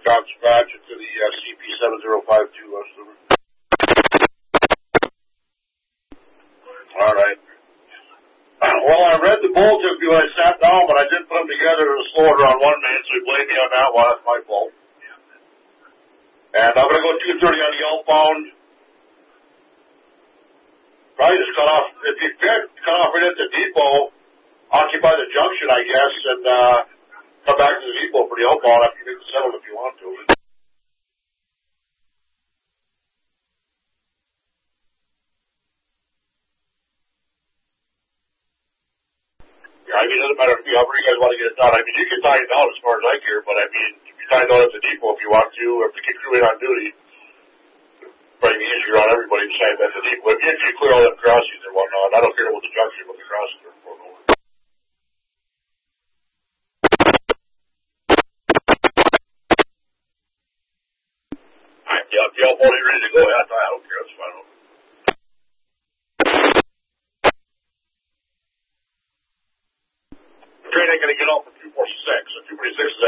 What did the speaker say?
on scratch into the CP7052 Sliver. All right. Well, I read the bulletin when I sat down, but I didn't put them together. It was slower on one man, so he blamed me on that one. That's my fault. And I'm going to go 230 on the outbound. Probably just cut off, if you fit, cut off right at the depot, occupy the junction, I guess, and come back to the depot for the outbound after you get settled if you want to. Yeah, I mean, it doesn't matter to me however you guys want to get it done. I mean, you can tie it down as far as I care, but I mean, you can tie it down at the depot if you want to, or if the kick crew ain't on duty. Probably be easier on everybody to sign that to the depot. If you clear all them crossings and whatnot, I don't care what the junction, what the crossings are for. Yeah, if y'all want it ready to go, I don't care. That's fine. The train ain't going to get off at 246, so 246 is